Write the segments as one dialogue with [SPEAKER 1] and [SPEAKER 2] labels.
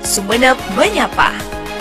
[SPEAKER 1] Sumeneb Menyapa.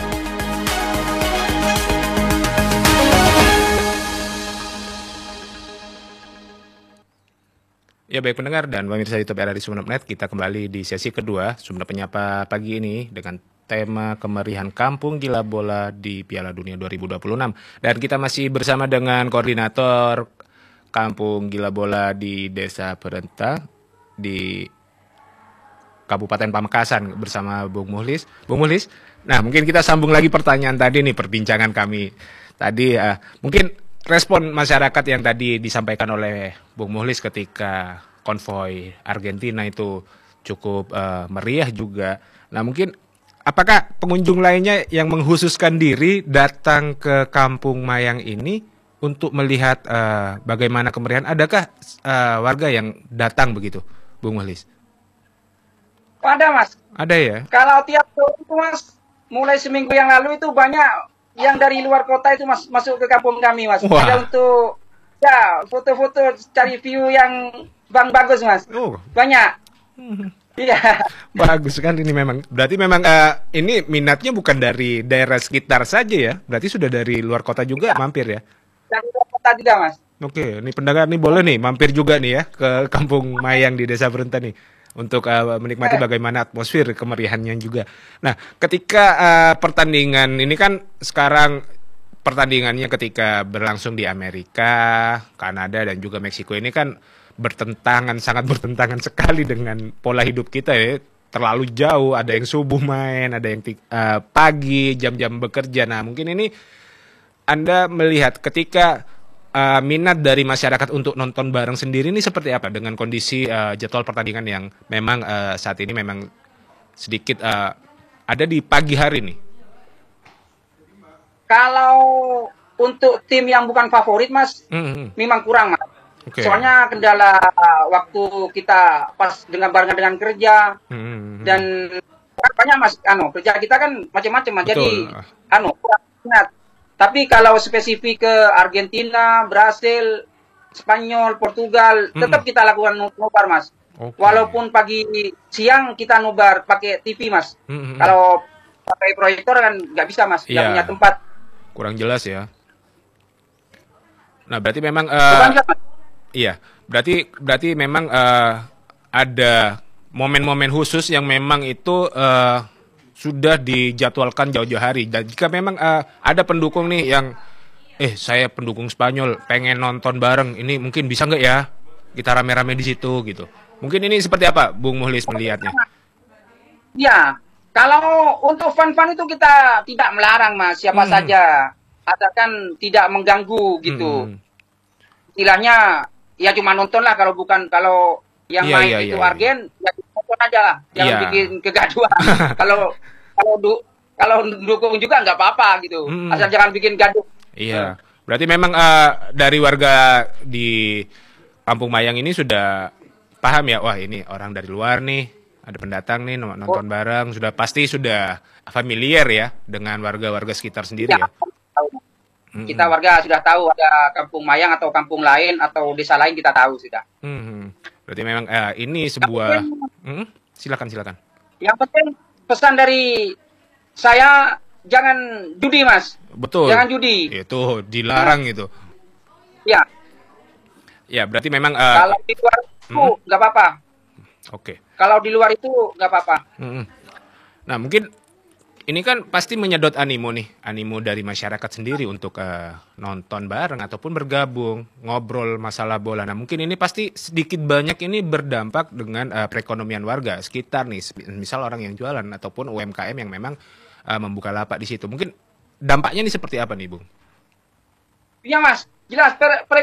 [SPEAKER 2] Ya baik pendengar dan pemirsa YouTube RRI Sumeneb.net, kita kembali di sesi kedua Sumeneb Menyapa pagi ini dengan tema kemeriahan Kampung Gila Bola di Piala Dunia 2026. Dan kita masih bersama dengan koordinator Kampung Gila Bola di Desa Perenta di Kabupaten Pamekasan bersama Bung Muhlis. Bung Muhlis, nah mungkin kita sambung lagi pertanyaan tadi nih, perbincangan kami tadi. Mungkin respon masyarakat yang tadi disampaikan oleh Bung Muhlis ketika konvoi Argentina itu cukup meriah juga. Nah mungkin apakah pengunjung lainnya yang menghususkan diri datang ke Kampung Mayang ini untuk melihat bagaimana kemeriahan? Adakah warga yang datang begitu, Bung Muhlis?
[SPEAKER 3] Ada mas.
[SPEAKER 2] Ada ya?
[SPEAKER 3] Kalau tiap tahun itu mas, mulai seminggu yang lalu itu banyak yang dari luar kota itu mas masuk ke kampung kami mas.
[SPEAKER 2] Wah.
[SPEAKER 3] Ada untuk ya foto-foto cari view yang bagus mas.
[SPEAKER 2] Oh.
[SPEAKER 3] Banyak. Iya.
[SPEAKER 2] Bagus kan ini memang. Berarti memang ini minatnya bukan dari daerah sekitar saja ya. Berarti sudah dari luar kota juga mampir ya.
[SPEAKER 3] Dari luar kota juga mas.
[SPEAKER 2] Oke, ini pendengar nih boleh nih mampir juga nih ya ke Kampung Mayang di Desa Perenta nih untuk menikmati bagaimana atmosfer kemeriahannya juga. Nah, ketika pertandingan ini kan sekarang pertandingannya ketika berlangsung di Amerika, Kanada dan juga Meksiko ini kan sangat bertentangan sekali dengan pola hidup kita ya. Terlalu jauh, ada yang subuh main, ada yang pagi, jam-jam bekerja. Nah, mungkin ini Anda melihat ketika minat dari masyarakat untuk nonton bareng sendiri ini seperti apa dengan kondisi jadwal pertandingan yang memang saat ini memang sedikit ada di pagi hari nih?
[SPEAKER 3] Kalau untuk tim yang bukan favorit mas, memang kurang mas.
[SPEAKER 2] Okay.
[SPEAKER 3] Soalnya kendala waktu kita pas barengan dengan kerja dan banyak mas, kerja kita kan macam-macam mas. Jadi kurang minat. Tapi kalau spesifik ke Argentina, Brasil, Spanyol, Portugal, tetap kita lakukan nobar mas. Okay. Walaupun pagi siang kita nobar pakai TV mas. Kalau pakai proyektor kan nggak bisa mas, nggak punya tempat.
[SPEAKER 2] Kurang jelas ya. Nah berarti memang iya, berarti memang ada momen-momen khusus yang memang itu sudah dijadwalkan jauh-jauh hari. Dan jika memang ada pendukung nih yang saya pendukung Spanyol pengen nonton bareng, ini mungkin bisa nggak ya kita rame-rame di situ gitu. Mungkin ini seperti apa Bung Muhlis melihatnya?
[SPEAKER 3] Ya, kalau untuk fun-fun itu kita tidak melarang mas, siapa saja, asalkan tidak mengganggu gitu. Istilahnya ya cuma nonton lah, kalau yang main itu Argen, ya nonton aja lah, jangan bikin kegaduhan. Kalau dukung juga nggak apa-apa gitu, asal jangan bikin gaduh.
[SPEAKER 2] Iya, berarti memang dari warga di Kampung Mayang ini sudah paham ya, wah ini orang dari luar nih, ada pendatang nih nonton bareng, sudah familiar ya dengan warga-warga sekitar sendiri ya.
[SPEAKER 3] Kita warga sudah tahu ada Kampung Mayang atau kampung lain atau desa lain, kita tahu sudah.
[SPEAKER 2] Berarti memang ini sebuah silakan.
[SPEAKER 3] Yang penting pesan dari saya, jangan judi mas.
[SPEAKER 2] Betul.
[SPEAKER 3] Jangan judi.
[SPEAKER 2] Itu dilarang itu.
[SPEAKER 3] Ya.
[SPEAKER 2] Ya berarti memang
[SPEAKER 3] kalau di luar itu nggak apa-apa.
[SPEAKER 2] Oke.
[SPEAKER 3] Kalau di luar itu nggak apa-apa.
[SPEAKER 2] Nah mungkin ini kan pasti menyedot animo dari masyarakat sendiri untuk nonton bareng ataupun bergabung, ngobrol masalah bola. Nah mungkin ini pasti sedikit banyak ini berdampak dengan perekonomian warga sekitar nih, misal orang yang jualan ataupun UMKM yang memang membuka lapak di situ. Mungkin dampaknya ini seperti apa nih Bung?
[SPEAKER 3] Iya mas, jelas